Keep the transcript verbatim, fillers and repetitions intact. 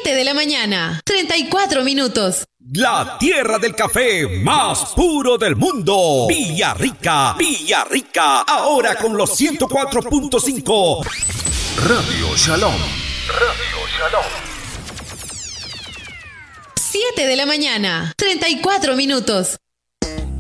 siete de la mañana, treinta y cuatro minutos. La tierra del café más puro del mundo. Villarrica, Villarrica. Ahora con los ciento cuatro punto cinco. Radio Shalom. Radio Shalom. siete de la mañana, treinta y cuatro minutos.